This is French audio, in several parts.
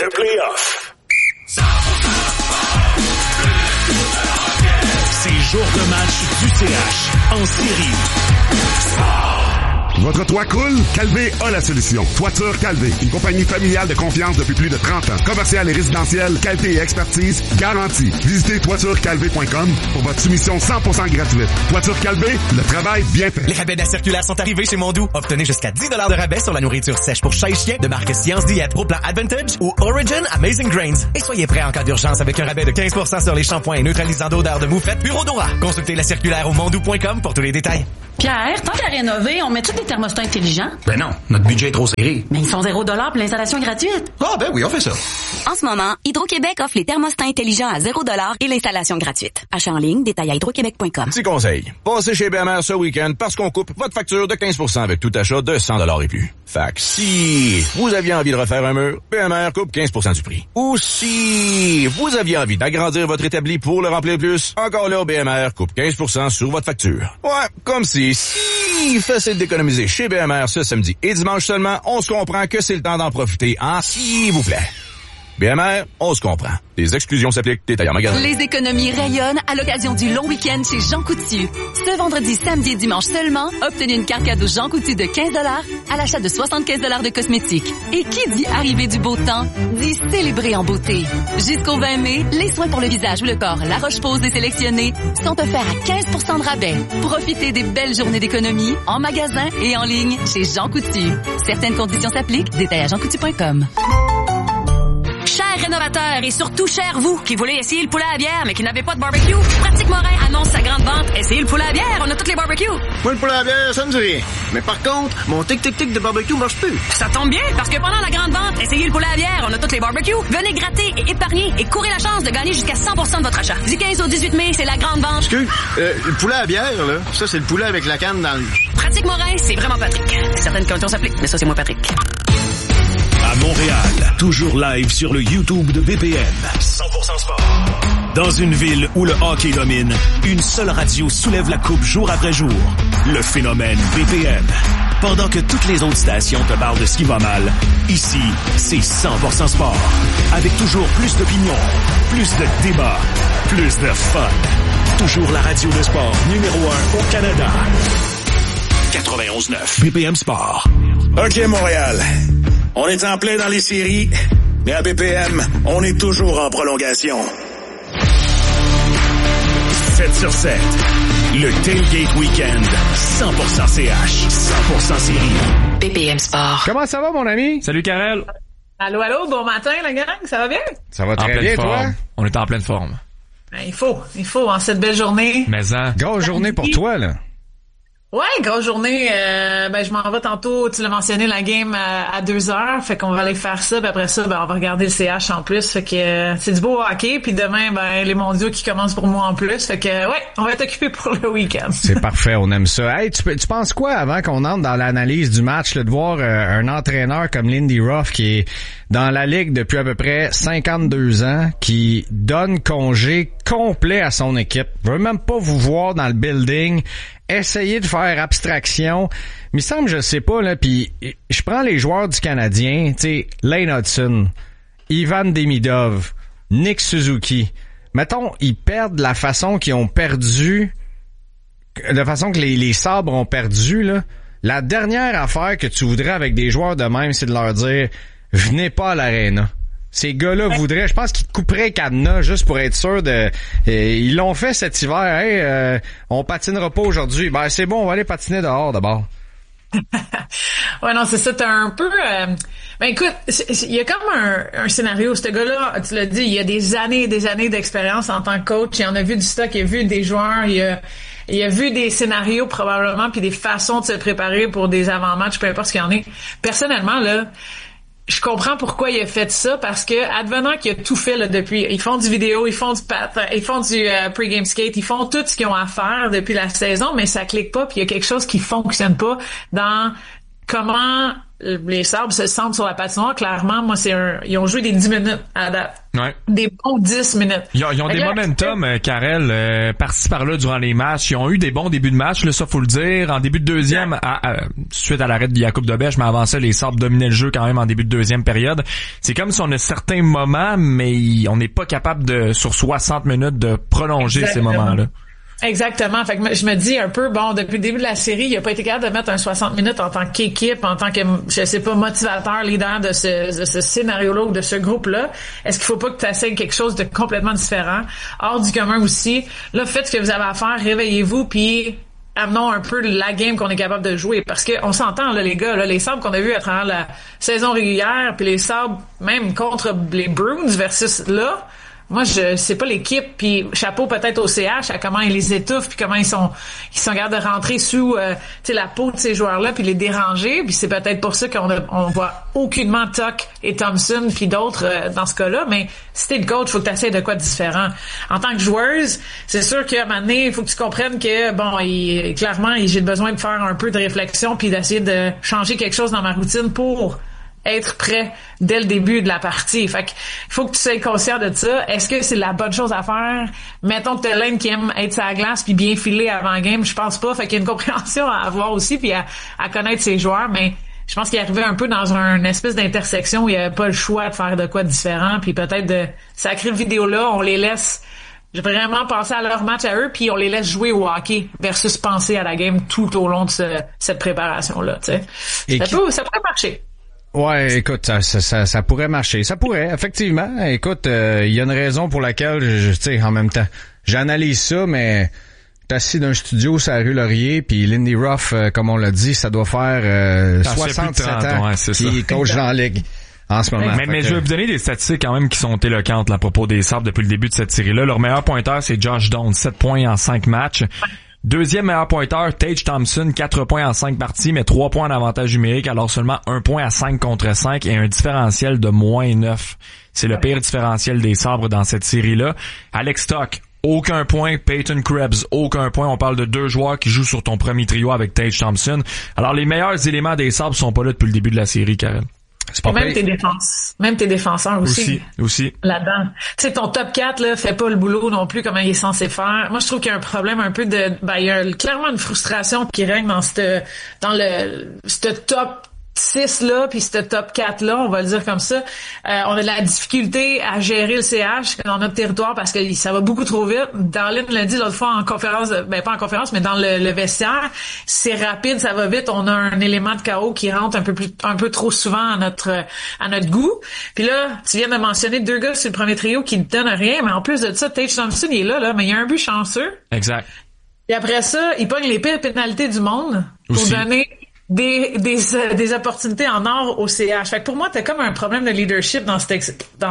de play-off. C'est jour de match du CH en série. Votre toit coule? Calvé a la solution. Toiture Calvé, une compagnie familiale de confiance depuis plus de 30 ans. Commercial et résidentiel, qualité et expertise garantie. Visitez toiturecalvé.com pour votre soumission 100% gratuite. Toiture Calvé, le travail bien fait. Les rabais de la circulaire sont arrivés chez Mondou. Obtenez jusqu'à 10 $ de rabais sur la nourriture sèche pour chat et chien de marque Science Diète, Pro Plan Advantage ou Origin Amazing Grains. Et soyez prêts en cas d'urgence avec un rabais de 15% sur les shampoings et neutralisants d'odeur de moufette Bureau d'Ora. Consultez la circulaire au mondou.com pour tous les détails. Pierre, tant qu'à rénover, on met-tu des thermostats intelligents? Ben non, notre budget est trop serré. Mais ils sont 0$ pour l'installation gratuite. Ah ben oui, on fait ça. En ce moment, Hydro-Québec offre les thermostats intelligents à 0$ et l'installation gratuite. Achat en ligne, détail à hydroquebec.com. Petit conseil, passez chez BMR ce week-end parce qu'on coupe votre facture de 15% avec tout achat de 100$ et plus. Fait que si vous aviez envie de refaire un mur, BMR coupe 15% du prix. Ou si vous aviez envie d'agrandir votre établi pour le remplir plus, encore là, BMR coupe 15% sur votre facture. Ouais, comme si facile d'économiser chez BMR ce samedi et dimanche seulement, on se comprend que c'est le temps d'en profiter, hein, s'il vous plaît. BMR, on se comprend. Les exclusions s'appliquent, détails en magasin. Les économies rayonnent à l'occasion du long week-end chez Jean Coutu. Ce vendredi, samedi et dimanche seulement, obtenez une carte cadeau Jean Coutu de 15$ à l'achat de 75$ de cosmétiques. Et qui dit arrivée du beau temps, dit célébrer en beauté. Jusqu'au 20 mai, les soins pour le visage ou le corps La Roche-Posay sélectionnés sont offerts à 15% de rabais. Profitez des belles journées d'économie en magasin et en ligne chez Jean Coutu. Certaines conditions s'appliquent, détails à jeancoutu.com. Chers rénovateurs et surtout chers vous qui voulez essayer le poulet à bière mais qui n'avez pas de barbecue, Pratique Morin annonce sa grande vente. Essayez le poulet à bière, on a toutes les barbecues. Moi, le poulet à bière, ça me dit rien. Mais par contre, mon tic-tic-tic de barbecue marche plus. Ça tombe bien, parce que pendant la grande vente, essayez le poulet à bière, on a toutes les barbecues. Venez gratter et épargner et courez la chance de gagner jusqu'à 100% de votre achat. Du 15 au 18 mai, c'est la grande vente. Excuse, le poulet à bière, là, ça, c'est le poulet avec la canne dans le... Pratique Morin, c'est vraiment Patrick. Certaines conditions s'appliquent, mais ça, c'est moi, Patrick. À Montréal, toujours live sur le YouTube de BPM. 100% sport. Dans une ville où le hockey domine, une seule radio soulève la coupe jour après jour. Le phénomène BPM. Pendant que toutes les autres stations te parlent de ce qui va mal, ici, c'est 100% sport. Avec toujours plus d'opinions, plus de débats, plus de fun. Toujours la radio de sport numéro 1 au Canada. 91.9 BPM Sport. OK, Montréal. On est en plein dans les séries, mais à BPM, on est toujours en prolongation. 7 sur 7. Le Tailgate Weekend. 100% CH. 100% série. BPM Sport. Comment ça va, mon ami? Salut, Karel. Allô, bon matin, la gang. Ça va bien? Ça va très bien, toi? On est en pleine forme. Ben, il faut, en cette belle journée. Mais ça. Grosse journée pour toi, là. Ouais, grosse journée. Je m'en vais tantôt, tu l'as mentionné, la game à 2h. Fait qu'on va aller faire ça. Puis après ça, on va regarder le CH en plus. Fait que c'est du beau hockey. Puis demain, les mondiaux qui commencent pour moi en plus. Fait que ouais, on va être occupé pour le week-end. C'est parfait, on aime ça. Hey, tu penses quoi avant qu'on entre dans l'analyse du match, là, de voir un entraîneur comme Lindy Ruff qui est dans la ligue depuis à peu près 52 ans, qui donne congé complet à son équipe. Veut même pas vous voir dans le building. Essayer de faire abstraction. Mais il semble, je sais pas, là, puis je prends les joueurs du Canadien, tu sais, Lane Hudson, Ivan Demidov, Nick Suzuki. Mettons, ils perdent la façon qu'ils ont perdu, de façon que les Sabres ont perdu, là. La dernière affaire que tu voudrais avec des joueurs de même, c'est de leur dire, venez pas à l'aréna. Ces gars-là voudraient, je pense qu'ils te couperaient cadenas juste pour être sûr de... ils l'ont fait cet hiver. Hey, on patinera pas aujourd'hui. Ben c'est bon, on va aller patiner dehors d'abord. Ouais, non, c'est ça. T'as un peu... écoute, il y a comme un scénario. Ce gars-là, tu l'as dit, il y a des années et des années d'expérience en tant que coach. Il en a vu du stock, il a vu des joueurs, il a vu des scénarios probablement, puis des façons de se préparer pour des avant-matchs, peu importe ce qu'il y en est. Personnellement, là... Je comprends pourquoi il a fait ça, parce que advenant qu'il a tout fait là depuis, ils font du vidéo, ils font du pre-game skate, ils font tout ce qu'ils ont à faire depuis la saison, mais ça clique pas, puis il y a quelque chose qui fonctionne pas dans comment les Sabres se sentent sur la patinoire. Clairement, moi, ils ont joué des 10 minutes à date. Ouais. Des bons 10 minutes. Ils ont des momentum, Karel, par-ci par-là durant les matchs. Ils ont eu des bons débuts de match, là, ça faut le dire. En début de deuxième, suite à l'arrêt de Jakub Dobeš, mais avant ça, les Sabres dominaient le jeu quand même en début de deuxième période. C'est comme si on a certains moments, mais on n'est pas capable de, sur 60 minutes, de prolonger ces moments-là. Exactement. Fait que je me dis un peu, bon, depuis le début de la série, il a pas été capable de mettre un 60 minutes en tant qu'équipe, en tant que, je sais pas, motivateur, leader de ce scénario-là ou de ce groupe-là. Est-ce qu'il faut pas que tu essayes quelque chose de complètement différent, hors du commun aussi? Là, faites ce que vous avez à faire, réveillez-vous, puis amenons un peu la game qu'on est capable de jouer. Parce que on s'entend, là, les gars, là, les Sabres qu'on a vus à travers la saison régulière, puis les Sabres, même contre les Bruins versus là, moi, je sais pas l'équipe, puis chapeau peut-être au CH à comment ils les étouffent, puis comment ils sont capables de rentrer sous la peau de ces joueurs-là, puis les déranger. Puis c'est peut-être pour ça qu'on voit aucunement Tuch et Thompson, puis d'autres dans ce cas-là. Mais si t'es le coach, faut que tu essaies de quoi de différent. En tant que joueuse, c'est sûr qu'à un moment donné, il faut que tu comprennes que bon, clairement, j'ai besoin de faire un peu de réflexion, puis d'essayer de changer quelque chose dans ma routine pour être prêt dès le début de la partie. Fait que faut que tu sois conscient de ça. Est-ce que c'est la bonne chose à faire? Mettons que t'as l'un qui aime être sur la glace puis bien filer avant le game, je pense pas. Fait qu'il y a une compréhension à avoir aussi puis à connaître ses joueurs, mais je pense qu'il est arrivé un peu dans une espèce d'intersection où il y avait pas le choix de faire de quoi de différent, puis peut-être de sacrer vidéo-là, on les laisse vraiment penser à leur match à eux, puis on les laisse jouer au hockey versus penser à la game tout au long de cette préparation-là, tu sais. Ça pourrait marcher. Ouais, écoute, ça pourrait marcher. Ça pourrait, effectivement. Écoute, il y a une raison pour laquelle, tu sais, en même temps, j'analyse ça, mais t'es assis dans un studio sur la rue Laurier, puis Lindy Ruff, comme on l'a dit, ça doit faire 67 ans ouais, qui coach dans la ligue en ce moment. Mais je vais vous donner des statistiques quand même qui sont éloquentes là, à propos des Sabres depuis le début de cette série-là. Leur meilleur pointeur, c'est Josh Doan, 7 points en 5 matchs. Deuxième meilleur pointeur, Tage Thompson, 4 points en 5 parties, mais 3 points en avantage numérique, alors seulement 1 point à 5 contre 5 et un différentiel de moins 9. C'est le pire différentiel des Sabres dans cette série-là. Alex Tuch, aucun point. Peyton Krebs, aucun point. On parle de 2 joueurs qui jouent sur ton premier trio avec Tage Thompson. Alors les meilleurs éléments des Sabres sont pas là depuis le début de la série, Karen. Même tes défenseurs aussi. Là-dedans. Tu sais, ton top 4, là, fait pas le boulot non plus comme il est censé faire. Moi, je trouve qu'il y a un problème un peu il y a clairement une frustration qui règne dans ce top 6 là, puis ce top 4 là, on va le dire comme ça. On a de la difficulté à gérer le CH dans notre territoire parce que ça va beaucoup trop vite. Darlene l'a dit l'autre fois en conférence, pas en conférence, mais dans le vestiaire, c'est rapide, ça va vite. On a un élément de chaos qui rentre un peu trop souvent à notre goût. Puis là, tu viens de mentionner 2 gars sur le premier trio qui ne donnent rien, mais en plus de ça, Tage Thompson il est là, mais il y a un but chanceux. Exact. Et après ça, il pogne les pires pénalités du monde pour donner des opportunités en or au CH. Fait que pour moi, t'as comme un problème de leadership dans cette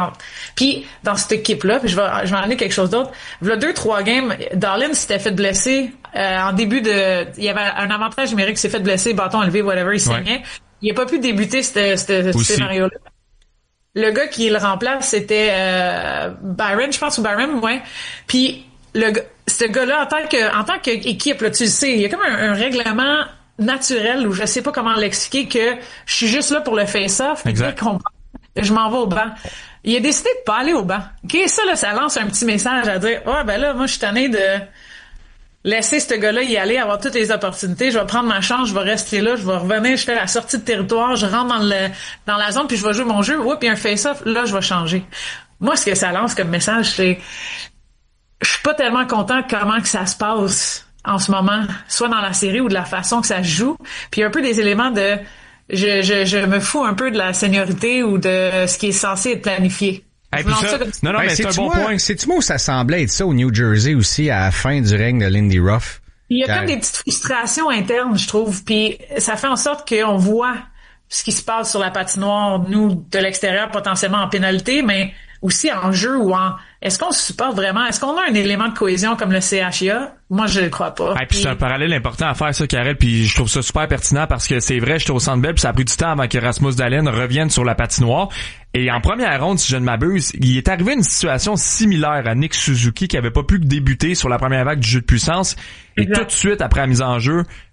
équipe-là. Puis je vais en amener quelque chose d'autre. Il y a 2-3 games, Darlene s'était fait blesser en début il y avait un avantage numérique, s'est fait blesser, bâton élevé, whatever, il saignait. Il a pas pu débuter ce scénario-là. Le gars qui le remplace, c'était Byron, je pense, ou Byron, ouais. Puis ce gars-là, en tant qu'équipe, là, tu le sais, il y a comme un règlement naturel ou je sais pas comment l'expliquer que je suis juste là pour le face-off et je m'en vais au banc. Il a décidé de pas aller au banc. OK, ça lance un petit message à dire là, moi je suis tanné de laisser ce gars-là y aller, avoir toutes les opportunités, je vais prendre ma chance, je vais rester là, je vais revenir, je fais la sortie de territoire, je rentre dans la zone puis je vais jouer mon jeu. Puis un face-off, là je vais changer. Moi ce que ça lance comme message, c'est je suis pas tellement content comment que ça se passe en ce moment, soit dans la série ou de la façon que ça se joue. Puis un peu des éléments de je me fous un peu de la seniorité ou de ce qui est censé être planifié. Hey, non, mais c'est un bon point. C'est-tu moi où ça semblait être ça au New Jersey aussi à la fin du règne de Lindy Ruff? Il y a comme des petites frustrations internes, je trouve. Puis ça fait en sorte qu'on voit ce qui se passe sur la patinoire, nous, de l'extérieur, potentiellement en pénalité, mais aussi en jeu ou est-ce qu'on se supporte vraiment? Est-ce qu'on a un élément de cohésion comme le CHIA? Moi, je le crois pas. Puis c'est un parallèle important à faire, ça, Karel, puis je trouve ça super pertinent parce que c'est vrai, j'étais au Centre Bell, puis ça a pris du temps avant que Rasmus Dahlin revienne sur la patinoire. Et en première ronde, si je ne m'abuse, il est arrivé une situation similaire à Nick Suzuki qui avait pas pu débuter sur la première vague du jeu de puissance. Et tout de suite, après la mise en jeu,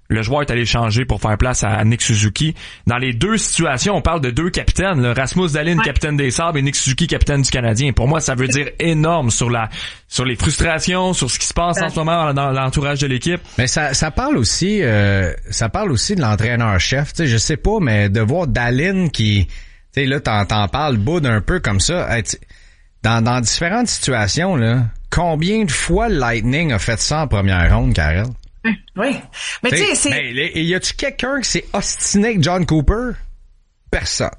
Le joueur est allé changer pour faire place à Nick Suzuki. Dans les deux situations, on parle de deux capitaines. Là. Rasmus Dahlin, capitaine des Sabres, et Nick Suzuki, capitaine du Canadien. Pour moi, ça veut dire énorme sur les frustrations, sur ce qui se passe en ce moment dans l'entourage de l'équipe. Mais ça parle aussi de l'entraîneur-chef. Tu sais, je sais pas, mais de voir Dahlin qui, tu sais, là, t'en parles, boude un peu comme ça. Dans différentes situations, là, combien de fois le Lightning a fait ça en première ronde, Karel? Oui. Mais tu sais, c'est... Ben, y a-tu quelqu'un qui s'est ostiné avec John Cooper? Personne.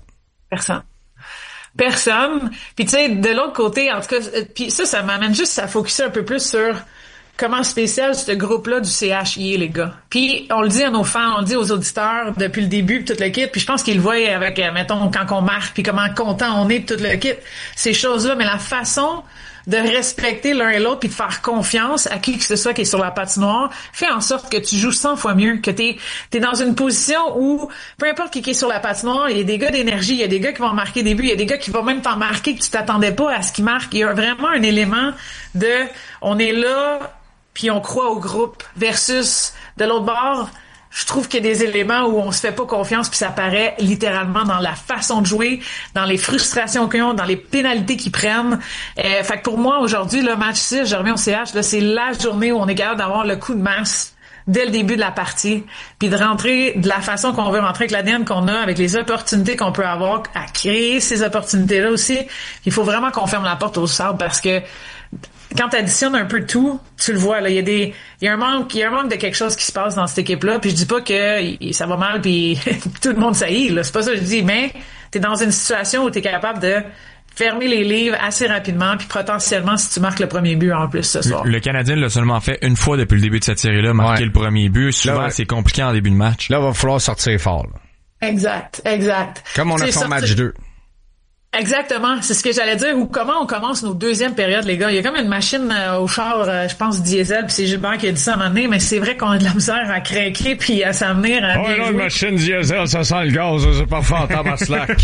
Puis tu sais, de l'autre côté, en tout cas, puis ça m'amène juste à focuser un peu plus sur comment spécial ce groupe-là du CHI, les gars. Puis on le dit à nos fans, on le dit aux auditeurs depuis le début, puis toute le kit, puis je pense qu'ils le voient avec, mettons, quand on marque, puis comment content on est de tout le kit, ces choses-là, mais la façon de respecter l'un et l'autre puis de faire confiance à qui que ce soit qui est sur la patinoire fait en sorte que tu joues 100 fois mieux, que t'es dans une position où peu importe qui est sur la patinoire, il y a des gars d'énergie, il y a des gars qui vont marquer des buts, il y a des gars qui vont même t'en marquer que tu t'attendais pas à ce qu'ils marquent. Il y a vraiment un élément de on est là puis on croit au groupe versus de l'autre bord. Je trouve qu'il y a des éléments où on se fait pas confiance puis ça paraît littéralement dans la façon de jouer, dans les frustrations qu'ils ont, dans les pénalités qu'ils prennent. Fait que pour moi, aujourd'hui, le match 6, je reviens au CH, là, c'est la journée où on est capable d'avoir le coup de masse dès le début de la partie, puis de rentrer de la façon qu'on veut rentrer avec l'ADN qu'on a, avec les opportunités qu'on peut avoir, à créer ces opportunités-là aussi. Il faut vraiment qu'on ferme la porte aux Sabres parce que quand tu additionnes un peu tout, tu le vois là, il y a un manque de quelque chose qui se passe dans cette équipe-là, puis je dis pas que ça va mal puis tout le monde saillit là, c'est pas ça que je dis, mais tu es dans une situation où tu es capable de fermer les livres assez rapidement puis potentiellement si tu marques le premier but en plus ce soir. Le Canadien l'a seulement fait une fois depuis le début de cette série-là, marquer le premier but, souvent là, c'est compliqué en début de match. Là, il va falloir sortir fort. Là. Exact. Comme on a fait en match 2. Exactement, c'est ce que j'allais dire. Ou comment on commence nos deuxièmes périodes, les gars. Il y a comme une machine au char, je pense, diesel, puis c'est Gilbert qui a dit ça à un moment donné, mais c'est vrai qu'on a de la misère à craquer puis à s'amener à bien jouer. Une machine diesel, ça sent le gaz, c'est pas fort en slack.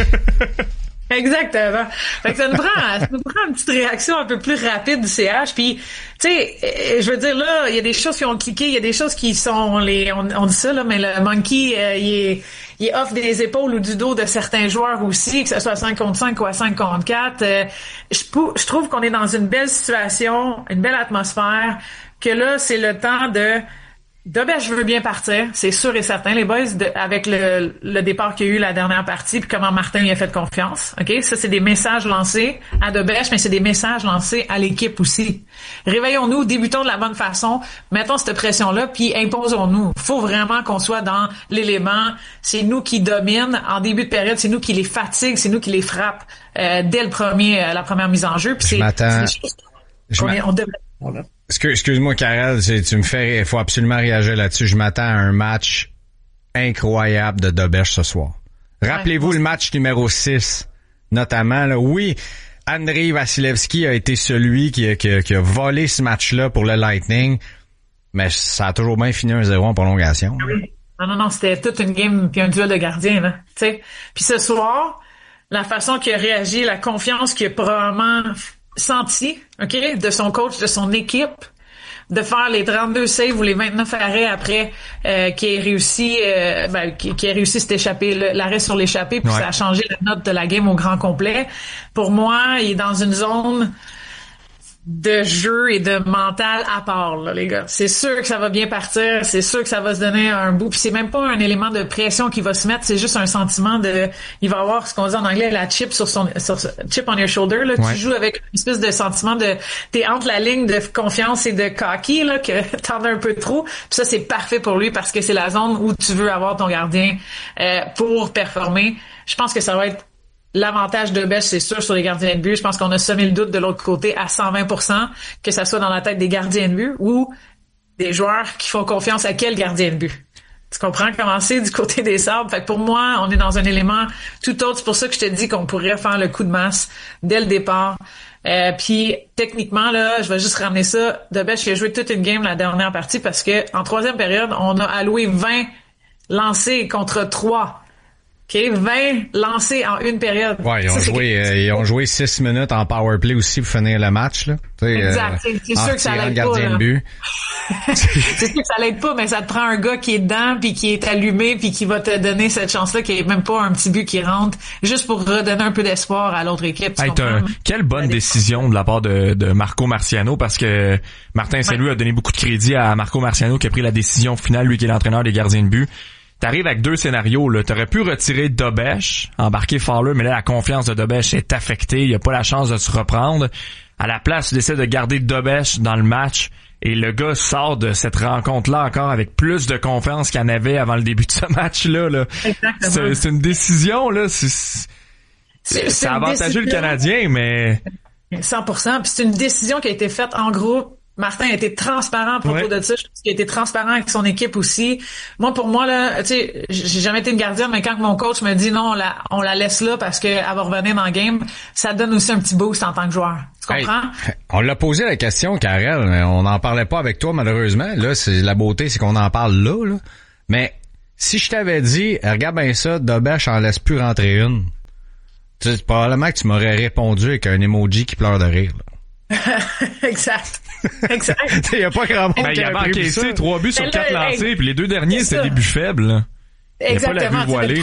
Exactement. Fait que ça nous prend une petite réaction un peu plus rapide du CH. Puis, tu sais, je veux dire là, il y a des choses qui ont cliqué, il y a des choses qui sont on dit ça là, mais le monkey, il est off des épaules ou du dos de certains joueurs aussi, que ce soit à 5 contre 5 ou à 5 contre 4. Je trouve qu'on est dans une belle situation, une belle atmosphère, que là, c'est le temps de je veux bien partir, c'est sûr et certain, les boys, avec le départ qu'il y a eu la dernière partie, puis comment Martin y a fait confiance. OK? Ça, c'est des messages lancés à Debèche, mais c'est des messages lancés à l'équipe aussi. Réveillons-nous, débutons de la bonne façon, mettons cette pression-là, puis imposons-nous. Faut vraiment qu'on soit dans l'élément. C'est nous qui dominent en début de période, c'est nous qui les fatigue, c'est nous qui les frappe dès la première mise en jeu. Puis c'est on devrait... Excuse-moi, Karel, il faut absolument réagir là-dessus. Je m'attends à un match incroyable de Debèche ce soir. Rappelez-vous le match numéro 6, notamment, là. Oui, Andrei Vasilevski a été celui qui a volé ce match-là pour le Lightning, mais ça a toujours bien fini 1-0 en prolongation. Oui. Non, c'était toute une game puis un duel de gardiens, là. Tu sais. Puis ce soir, la façon qu'il a réagi, la confiance qu'il a probablement senti, OK, de son coach, de son équipe, de faire les 32 saves ou les 29 arrêts après qui ait réussi cet échappé, l'arrêt sur l'échappé, puis ça a changé la note de la game au grand complet. Pour moi, il est dans une zone de jeu et de mental à part, là, les gars. C'est sûr que ça va bien partir, c'est sûr que ça va se donner un bout, puis c'est même pas un élément de pression qui va se mettre, c'est juste un sentiment il va avoir ce qu'on dit en anglais, la chip sur chip on your shoulder, là. Tu joues avec une espèce de sentiment t'es entre la ligne de confiance et de cocky, là, que t'en as un peu trop, puis ça, c'est parfait pour lui parce que c'est la zone où tu veux avoir ton gardien, pour performer. Je pense que ça va être l'avantage de Debèche, c'est sûr, sur les gardiens de but. Je pense qu'on a semé le doute de l'autre côté à 120%, que ça soit dans la tête des gardiens de but ou des joueurs qui font confiance à quel gardien de but. Tu comprends comment c'est du côté des Sabres? Fait que pour moi, on est dans un élément tout autre. C'est pour ça que je te dis qu'on pourrait faire le coup de masse dès le départ. Puis techniquement, là, je vais juste ramener ça. Debèche, il a joué toute une game la dernière partie parce que en troisième période, on a alloué 20 lancés contre 3 OK, 20 lancés en une période. Ouais, ils ont joué 6 minutes en power play aussi pour finir le match, là. Exact. C'est sûr que ça l'aide pas, là. C'est sûr que ça l'aide pas, mais ça te prend un gars qui est dedans, puis qui est allumé, puis qui va te donner cette chance-là, qui est même pas un petit but qui rentre, juste pour redonner un peu d'espoir à l'autre équipe. Quelle bonne décision de la part de Marco Marciano, parce que Martin Saint-Louis a donné beaucoup de crédit à Marco Marciano qui a pris la décision finale, lui qui est l'entraîneur des gardiens de but. T'arrives avec 2 scénarios, là. T'aurais pu retirer Dobesch, embarquer Fowler, mais là, la confiance de Dobesch est affectée. Il a pas la chance de se reprendre. À la place, tu décides de garder Dobesch dans le match. Et le gars sort de cette rencontre-là encore avec plus de confiance qu'il en avait avant le début de ce match-là, là. Exactement. C'est une décision, là. Ça a avantagé le Canadien, mais... 100%. Puis c'est une décision qui a été faite en groupe. Martin a été transparent à propos de ça. Je pense qu'il a été transparent avec son équipe aussi. Moi, pour moi, là, tu sais, j'ai jamais été une gardienne, mais quand mon coach me dit non, on la laisse là parce qu'elle va revenir dans le game, ça donne aussi un petit boost en tant que joueur. Tu comprends? On l'a posé la question, Karel, mais on n'en parlait pas avec toi, malheureusement. Là, la beauté, c'est qu'on en parle là. Mais si je t'avais dit, regarde bien ça, Dobesch en laisse plus rentrer une, tu sais, probablement que tu m'aurais répondu avec un emoji qui pleure de rire, là. Exact. Il y a pas grand monde qui a encaissé 3 buts sur 4 lancés, puis les 2 derniers, c'était des buts faibles, là. Exactement.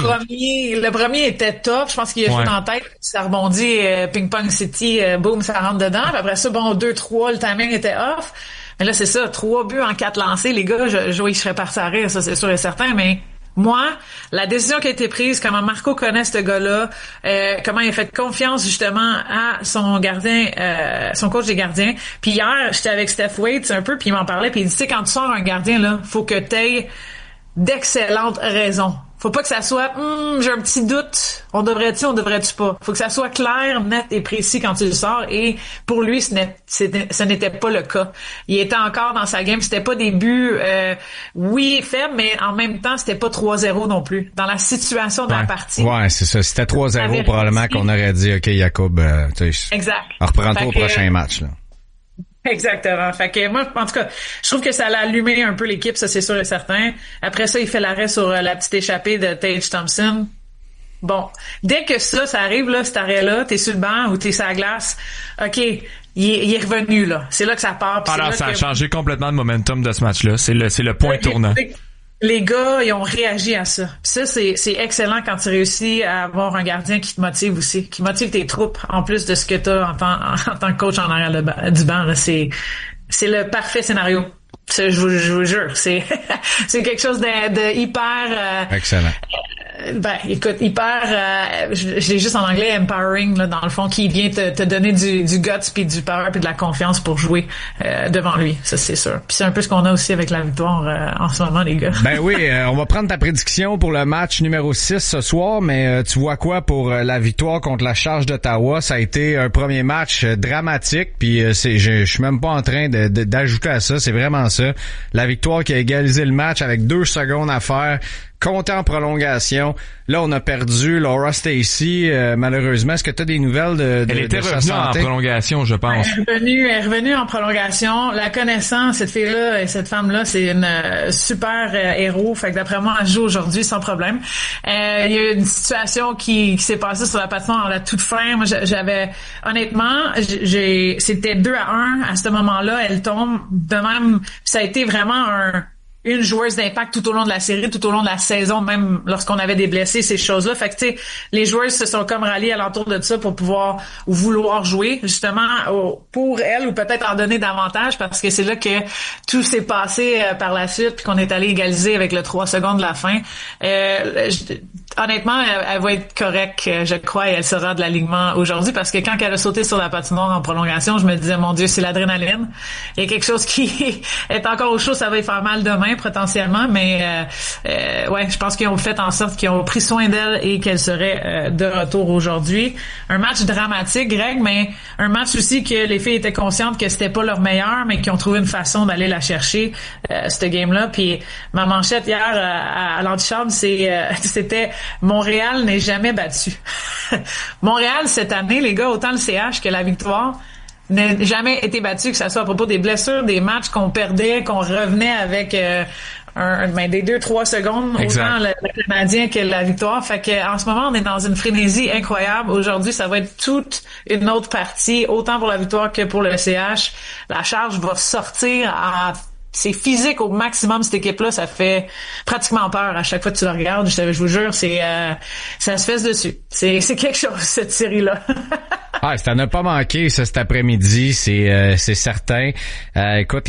Le premier était top. Je pense qu'il a joué en tête. Ça rebondit, ping-pong city, boum, ça rentre dedans. Puis après ça, 2-3, le timing était off. Mais là, c'est ça, 3 buts en 4 lancés. Les gars, je serais parti à rire, ça, c'est sûr et certain, mais moi, la décision qui a été prise, comment Marco connaît ce gars-là, comment il a fait confiance justement à son gardien, son coach des gardiens. Puis hier, j'étais avec Steph Waite un peu, puis il m'en parlait, puis il dit, tu sais, quand tu sors un gardien, là, faut que t'aies d'excellentes raisons. Faut pas que ça soit j'ai un petit doute, on devrait-tu pas. Faut que ça soit clair, net et précis quand tu le sors, et pour lui ce n'était pas le cas. Il était encore dans sa game, c'était pas des buts faibles, mais en même temps c'était pas 3-0 non plus dans la situation de la partie. Ouais, c'est ça, c'était 3-0 probablement qu'on aurait dit OK Jacob, exact. Reprends-toi au prochain match là. Exactement. Fait que moi, en tout cas, je trouve que ça l'a allumé un peu l'équipe, ça c'est sûr et certain. Après ça, il fait l'arrêt sur la petite échappée de Tage Thompson. Bon, dès que ça arrive, là, cet arrêt-là, t'es sur le banc ou t'es sur la glace, OK, il est revenu, là. C'est là que ça part. Alors, ça a changé complètement le momentum de ce match-là. C'est le point tournant. Les gars, ils ont réagi à ça. Puis ça, c'est excellent quand tu réussis à avoir un gardien qui te motive aussi, qui motive tes troupes, en plus de ce que tu as en tant que coach en arrière du banc. Là, c'est le parfait scénario. Je vous jure, c'est quelque chose de hyper... excellent. Écoute, je l'ai juste en anglais, empowering, là, dans le fond, qui vient te donner du guts puis du power puis de la confiance pour jouer devant lui, ça c'est sûr. Puis c'est un peu ce qu'on a aussi avec la victoire en ce moment, les gars. Ben oui, on va prendre ta prédiction pour le match numéro 6 ce soir, mais tu vois quoi pour la victoire contre la Charge d'Ottawa? Ça a été un premier match dramatique, puis je suis même pas en train d'ajouter à ça, c'est vraiment ça. La victoire qui a égalisé le match avec 2 secondes à faire, compté en prolongation. Là, on a perdu Laura Stacey, malheureusement. Est-ce que tu as des nouvelles de Elle était revenue en prolongation, je pense. Elle est revenue en prolongation. La connaissance, cette fille-là et cette femme-là, c'est une super héros. Fait que d'après moi, elle joue aujourd'hui sans problème. Il y a une situation qui s'est passée sur la patinoire à la toute fin. Moi, honnêtement, c'était 2-1 à ce moment-là. Elle tombe de même. Ça a été vraiment une joueuse d'impact tout au long de la série, tout au long de la saison, même lorsqu'on avait des blessés, ces choses-là. Fait que, tu sais, les joueuses se sont comme ralliées alentour de ça pour pouvoir ou vouloir jouer, justement, pour elles, ou peut-être en donner davantage, parce que c'est là que tout s'est passé par la suite, puis qu'on est allé égaliser avec le 3 secondes de la fin. Honnêtement, elle va être correcte, je crois, et elle sera de l'alignement aujourd'hui, parce que quand elle a sauté sur la patinoire en prolongation, je me disais, mon Dieu, c'est l'adrénaline. Il y a quelque chose qui est encore au chaud, ça va y faire mal demain, potentiellement, mais ouais, je pense qu'ils ont fait en sorte qu'ils ont pris soin d'elle et qu'elle serait de retour aujourd'hui. Un match dramatique, Greg, mais un match aussi que les filles étaient conscientes que c'était pas leur meilleur, mais qui ont trouvé une façon d'aller la chercher, cette game-là. Puis ma manchette hier à l'antichambre, c'était Montréal n'est jamais battu. Montréal, cette année, les gars, autant le CH que la victoire, n'a jamais été battu, que ça soit à propos des blessures, des matchs qu'on perdait, qu'on revenait avec des 2-3 secondes, autant le Canadien que la victoire. Fait que en ce moment, on est dans une frénésie incroyable. Aujourd'hui, ça va être toute une autre partie, autant pour la victoire que pour le CH. La charge va sortir c'est physique au maximum, cette équipe-là. Ça fait pratiquement peur à chaque fois que tu la regardes. Je vous jure, ça se fesse dessus. C'est quelque chose, cette série-là. Ah, ça n'a pas manqué, ça, cet après-midi, c'est certain. Écoute,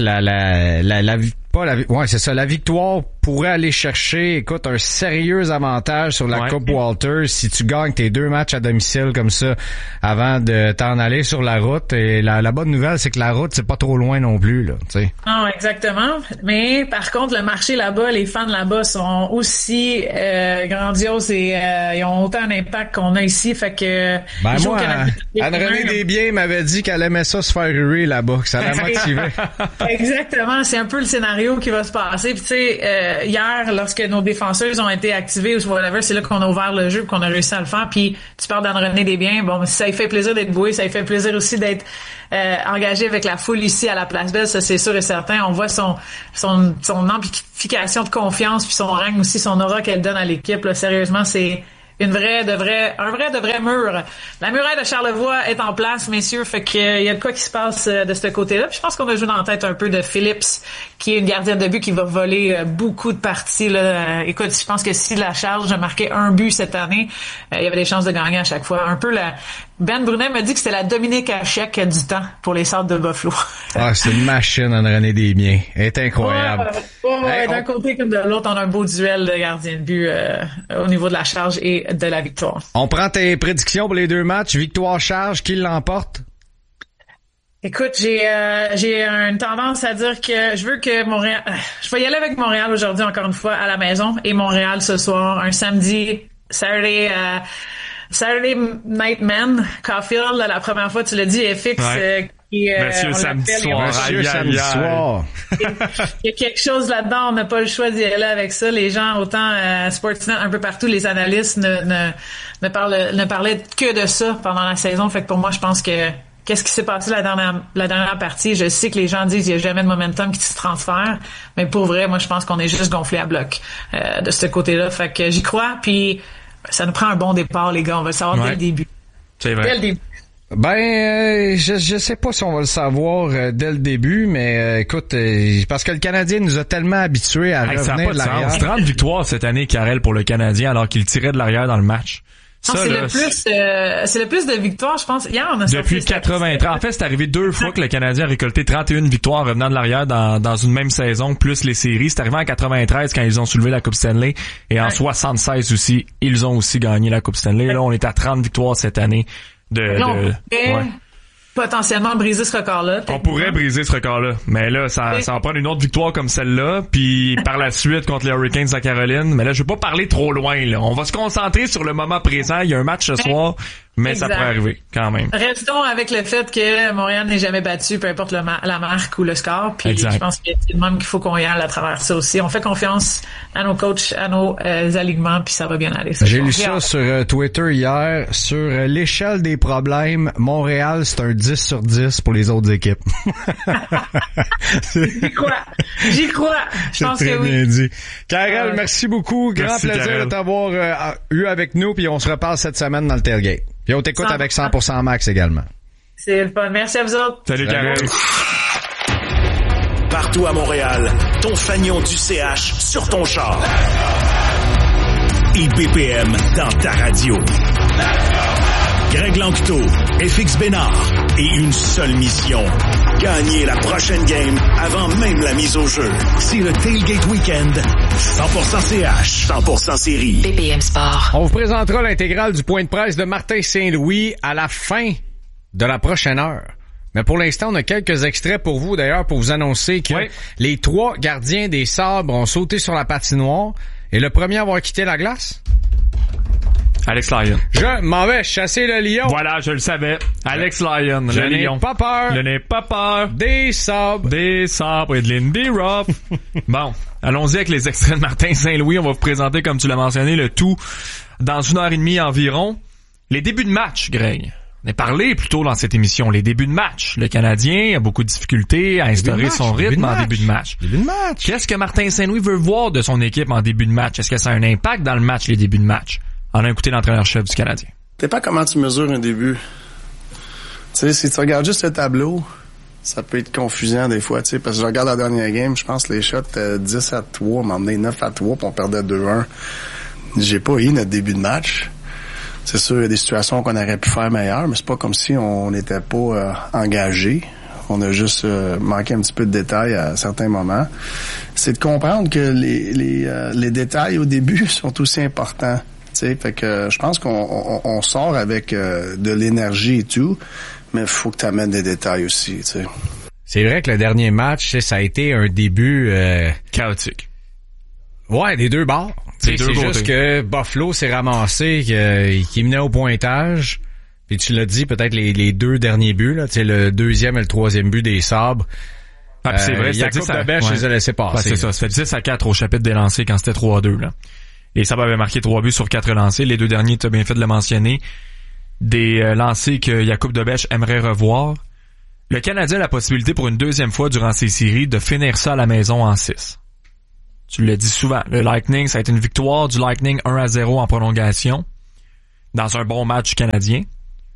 la victoire pourrait aller chercher, écoute, un sérieux avantage sur la Coupe Walters si tu gagnes tes 2 matchs à domicile comme ça avant de t'en aller sur la route. Et la bonne nouvelle, c'est que la route, c'est pas trop loin non plus, là, tu sais. Non, exactement. Mais par contre, le marché là-bas, les fans là-bas sont aussi grandioses et ils ont autant d'impact qu'on a ici. Fait que moi, Anne-Renée Desbiens m'avait dit qu'elle aimait ça se faire ruer là-bas, que ça la motivait. Exactement, c'est un peu le scénario qui va se passer. Puis tu sais, hier, lorsque nos défenseuses ont été activées ou whatever, c'est là qu'on a ouvert le jeu, qu'on a réussi à le faire. Puis tu parles d'Anne-Renée Desbiens, bon, ça lui fait plaisir d'être bouée, ça lui fait plaisir aussi d'être engagé avec la foule ici à la Place Belle, ça c'est sûr et certain. On voit son amplification de confiance puis son règne aussi, son aura qu'elle donne à l'équipe. Là, sérieusement, c'est un vrai de vrai mur. La muraille de Charlevoix est en place, messieurs, fait qu'il y a de quoi qui se passe de ce côté-là. Puis je pense qu'on a joué dans la tête un peu de Phillips, qui est une gardienne de but qui va voler beaucoup de parties. Là. Écoute, je pense que si la Charge a marqué un but cette année, il y avait des chances de gagner à chaque fois. Un peu Ben Brunet m'a dit que c'était la Dominique Hachek du temps pour les Sables de Buffalo. Ah, c'est une machine, Anne-Renée Desbiens. Elle est incroyable. D'un côté comme de l'autre, on a un beau duel de gardiens de but au niveau de la Charge et de la victoire. On prend tes prédictions pour les 2 matchs. Victoire-Charge, qui l'emporte? Écoute, j'ai une tendance à dire que je veux que Montréal... Je vais y aller avec Montréal aujourd'hui, encore une fois, à la maison. Et Montréal ce soir, un samedi, Saturday Night Man, Caulfield, la première fois, tu l'as dit, FX, Monsieur samedi soir. Il y a quelque chose là-dedans, on n'a pas le choix d'y aller avec ça. Les gens, autant Sportsnet, un peu partout, les analystes ne parlaient que de ça pendant la saison. Fait que pour moi, je pense que qu'est-ce qui s'est passé la dernière partie? Je sais que les gens disent qu'il n'y a jamais de momentum qui se transfère, mais pour vrai, moi, je pense qu'on est juste gonflé à bloc de ce côté-là. Fait que j'y crois, puis ça nous prend un bon départ, les gars. On va le savoir dès le début. C'est vrai. Dès le début. Je sais pas si on va le savoir dès le début, mais écoute, parce que le Canadien nous a tellement habitués à revenir de l'arrière. 30 victoires cette année, Karel, pour le Canadien, alors qu'il tirait de l'arrière dans le match. Non, c'est le plus de victoires, je pense. Hier, on a depuis 83. En fait, c'est arrivé 2 fois que le Canadien a récolté 31 victoires revenant de l'arrière dans une même saison, plus les séries. C'est arrivé en 93 quand ils ont soulevé la Coupe Stanley. Et en 76 aussi, ils ont aussi gagné la Coupe Stanley. Là, on est à 30 victoires cette année. Potentiellement briser ce record-là. On pourrait briser ce record-là. Mais là, ça va prendre une autre victoire comme celle-là. Puis par la suite contre les Hurricanes de Caroline. Mais là, je veux pas parler trop loin, là. On va se concentrer sur le moment présent. Il y a un match ce soir. Mais exact. Ça pourrait arriver, quand même. Restons avec le fait que Montréal n'est jamais battu, peu importe la marque ou le score. Puis je pense que c'est le même qu'il faut qu'on y aille à travers ça aussi. On fait confiance à nos coachs, à nos alignements, puis ça va bien aller. J'ai lu ça sur Twitter hier. Sur l'échelle des problèmes, Montréal, c'est un 10 sur 10 pour les autres équipes. J'y crois. Je pense que oui. Bien dit. Karel, merci beaucoup. Grand plaisir Karel. De t'avoir eu avec nous, puis on se reparle cette semaine dans le tailgate. Puis on t'écoute avec 100% Max également. C'est le fun. Merci à vous autres. Salut, Karel. Partout à Montréal, ton fanion du CH sur ton char. Et BPM dans ta radio. Greg Lanctot, FX Bénard et une seule mission. Gagner la prochaine game avant même la mise au jeu. C'est le Tailgate Weekend. 100% CH, 100% série. BPM Sport. On vous présentera l'intégrale du point de presse de Martin Saint-Louis à la fin de la prochaine heure. Mais pour l'instant, on a quelques extraits pour vous, d'ailleurs, pour vous annoncer que les 3 gardiens des Sabres ont sauté sur la patinoire. Et le premier à avoir quitté la glace? Alex Lyon. Je m'en vais chasser le lion. Voilà, je le savais. Alex Lyon, le lion. Pas peur. Je n'ai pas peur. Des Sabres. Des Sabres et de Lindy Ruff. Bon, allons-y avec les extraits de Martin Saint-Louis. On va vous présenter, comme tu l'as mentionné, le tout dans 1h30 environ. Les débuts de match, Greg. On a parlé plus tôt dans cette émission, les débuts de match. Le Canadien a beaucoup de difficultés à instaurer son rythme en début de match. Qu'est-ce que Martin Saint-Louis veut voir de son équipe en début de match? Est-ce que ça a un impact dans le match, les débuts de match? On a écouté l'entraîneur-chef du Canadien. Je sais pas comment tu mesures un début. Tu sais, si tu regardes juste le tableau, ça peut être confusant des fois, tu sais, parce que je regarde la dernière game, je pense que les shots étaient 10-3, m'en donné 9-3, puis on perdait 2-1. J'ai pas eu notre début de match. C'est sûr, il y a des situations qu'on aurait pu faire meilleures, mais c'est pas comme si on n'était pas engagé. On a juste manqué un petit peu de détails à certains moments. C'est de comprendre que les détails au début sont aussi importants. T'sais, fait que je pense qu'on sort avec de l'énergie et tout, mais il faut que tu amènes des détails aussi. T'sais. C'est vrai que le dernier match, ça a été un début chaotique. Ouais, des deux bords. C'est juste que Buffalo s'est ramassé, qu'il menait au pointage. Puis tu l'as dit, peut-être les deux derniers buts, là, le deuxième et le troisième but des Sabres. Ah, c'est vrai, Jakub Dobeš les a laissés passer. Ouais, c'est ça, ça fait 10-4 au chapitre des lancers quand c'était 3-2, là. Et ça avait marqué 3 buts sur 4 lancés. Les deux derniers, tu as bien fait de le mentionner. Des lancers que Jakub Dobeš aimerait revoir. Le Canadien a la possibilité pour une deuxième fois durant ces séries de finir ça à la maison en 6. Tu le dis souvent. Le Lightning, ça a été une victoire du Lightning 1-0 en prolongation. Dans un bon match canadien.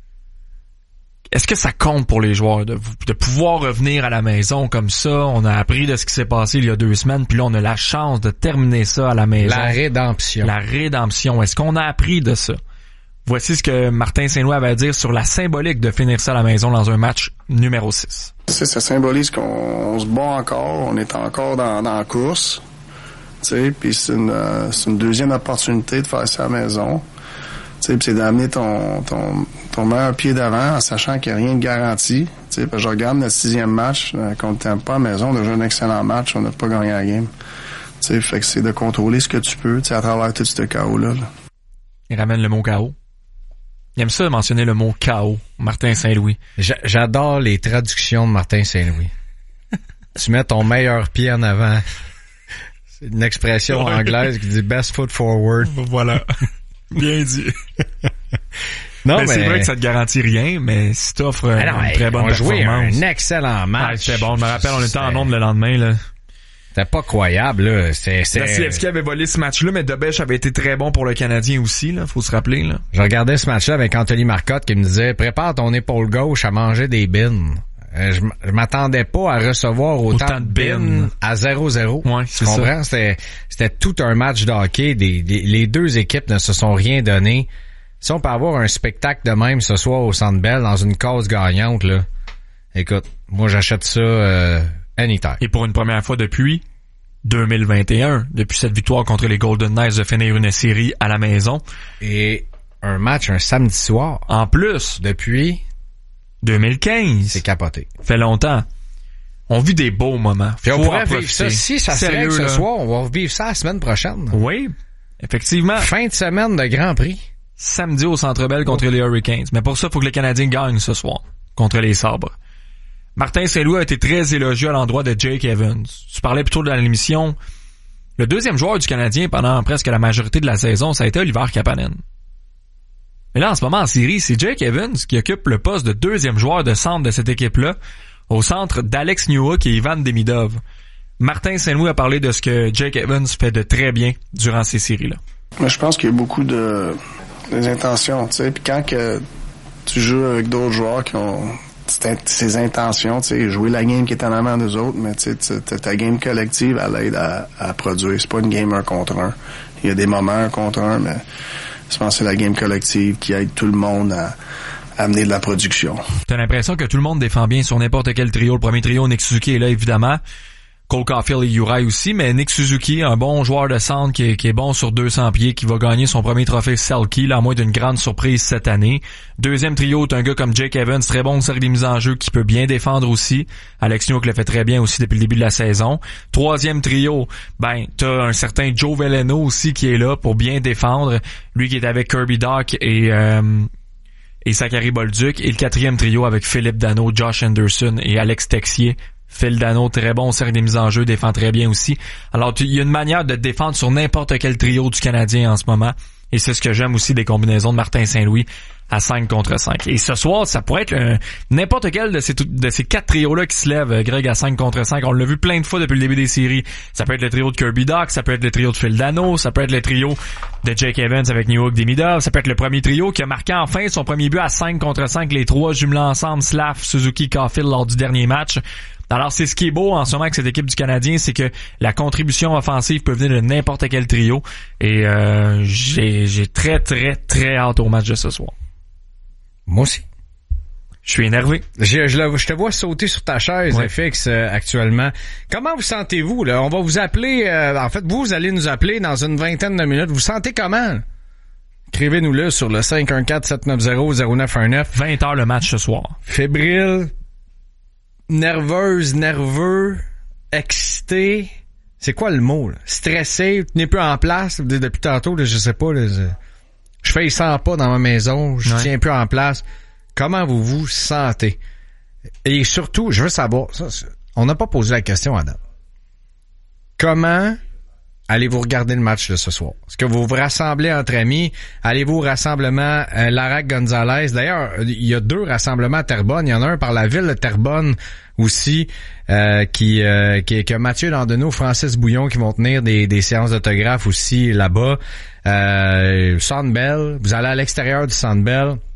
Est-ce que ça compte pour les joueurs de pouvoir revenir à la maison comme ça? On a appris de ce qui s'est passé il y a 2 semaines, puis là, on a la chance de terminer ça à la maison. La rédemption. La rédemption. Est-ce qu'on a appris de ça? Voici ce que Martin Saint-Louis avait à dire sur la symbolique de finir ça à la maison dans un match numéro 6. Ça symbolise qu'on se bat encore, on est encore dans la course. Puis c'est une deuxième opportunité de faire ça à la maison. Puis c'est d'amener ton meilleur pied d'avant en sachant qu'il n'y a rien de garanti. Parce que je regarde notre 6e match contre Tampa à la maison, on a joué un excellent match, on n'a pas gagné la game. Fait que c'est de contrôler ce que tu peux à travers tout ce chaos-là. Il ramène le mot chaos. Il aime ça de mentionner le mot chaos, Martin Saint-Louis. J'adore les traductions de Martin Saint-Louis. Tu mets ton meilleur pied en avant. C'est une expression anglaise qui dit best foot forward. Voilà. Bien dit. Non, mais c'est vrai que ça te garantit rien, mais si t'offres une très bonne performance. On a joué un excellent match. C'était bon. Je me rappelle, on était en onde le lendemain, là. C'était pas croyable, là. Vasilevski avait volé ce match-là, mais Dobeš avait été très bon pour le Canadien aussi, là. Faut se rappeler, là. Je regardais ce match-là avec Anthony Marcotte qui me disait, prépare ton épaule gauche à manger des bins. Je m'attendais pas à recevoir autant de bins à 0-0. Ouais, tu comprends? C'était tout un match de hockey. Les deux équipes ne se sont rien donné. Si on peut avoir un spectacle de même ce soir au Centre Bell dans une cause gagnante, là, écoute, moi j'achète ça anytime. Et pour une première fois depuis 2021, depuis cette victoire contre les Golden Knights de finir une série à la maison. Et un match un samedi soir. En plus. Depuis 2015. C'est capoté. Fait longtemps. On vit des beaux moments. Puis on pourrait vivre ça. Si ça se règle ce soir, on va revivre ça la semaine prochaine. Oui, effectivement. Fin de semaine de Grand Prix. Samedi au Centre Bell contre les Hurricanes. Mais pour ça, il faut que les Canadiens gagnent ce soir contre les Sabres. Martin Saint-Louis a été très élogieux à l'endroit de Jake Evans. Tu parlais plutôt de l'émission. Le deuxième joueur du Canadien pendant presque la majorité de la saison, ça a été Oliver Kapanen. Mais là, en ce moment, en série, c'est Jake Evans qui occupe le poste de deuxième joueur de centre de cette équipe-là, au centre d'Alex Newhook et Ivan Demidov. Martin Saint-Louis a parlé de ce que Jake Evans fait de très bien durant ces séries-là. Moi, je pense qu'il y a beaucoup des intentions, tu sais, puis quand que tu joues avec d'autres joueurs qui ont ces intentions, tu sais, jouer la game qui est en avant des autres, mais tu sais, ta game collective, elle aide à produire. C'est pas une game 1 contre 1. Il y a des moments 1 contre 1, mais je pense que c'est la game collective qui aide tout le monde à amener de la production. T'as l'impression que tout le monde défend bien sur n'importe quel trio. Le premier trio, Nick Suzuki est là, évidemment. Cole Caulfield et Uri aussi, mais Nick Suzuki, un bon joueur de centre qui est bon sur 200 pieds, qui va gagner son premier trophée Selke, là, à moins d'une grande surprise cette année. Deuxième trio, t'as un gars comme Jake Evans, très bon au série des mises en jeu, qui peut bien défendre aussi. Alex Newhook le fait très bien aussi depuis le début de la saison. Troisième trio, t'as un certain Joe Veleno aussi qui est là pour bien défendre. Lui qui est avec Kirby Dach et Zachary Bolduc. Et le quatrième trio avec Philippe Danault, Josh Anderson et Alex Texier. Phil Danault, très bon au cercle des mises en jeu, défend très bien aussi. Alors, il y a une manière de défendre sur n'importe quel trio du Canadien en ce moment. Et c'est ce que j'aime aussi des combinaisons de Martin Saint-Louis à 5 contre 5. Et ce soir, ça pourrait être n'importe quel de ces 4 trios-là qui se lèvent, Greg, à 5 contre 5. On l'a vu plein de fois depuis le début des séries. Ça peut être le trio de Kirby Dach, ça peut être le trio de Phil Dano, ça peut être le trio de Jake Evans avec Newhook Demidov, ça peut être le premier trio qui a marqué enfin son premier but à 5 contre 5, les 3 jumelés ensemble, Slav, Suzuki, Caulfield lors du dernier match. Alors, c'est ce qui est beau en ce moment avec cette équipe du Canadien, c'est que la contribution offensive peut venir de n'importe quel trio. Et j'ai très, très, très hâte au match de ce soir. Moi aussi. Je suis énervé. Je te vois sauter sur ta chaise, FX, actuellement. Comment vous sentez-vous, là? On va vous appeler, en fait, vous allez nous appeler dans une vingtaine de minutes. Vous sentez comment? Écrivez-nous-le sur le 514-790-0919. 20h le match ce soir. Fébrile, nerveuse, nerveux, excité. C'est quoi le mot, là? Stressé, tenez plus en place. Depuis tantôt, là, je sais pas, là, je fais 100 pas dans ma maison, je tiens plus en place. Comment vous vous sentez? Et surtout, je veux savoir, on n'a pas posé la question à date. Comment allez-vous regarder le match de ce soir? Est-ce que vous vous rassemblez entre amis? Allez-vous au rassemblement Larac-Gonzalez? D'ailleurs, il y a 2 rassemblements à Terrebonne. Il y en a un par la ville de Terrebonne aussi, qui a Mathieu Landonneau, Francis Bouillon qui vont tenir des séances d'autographes aussi là-bas. Centre Bell, vous allez à l'extérieur du Centre Bell.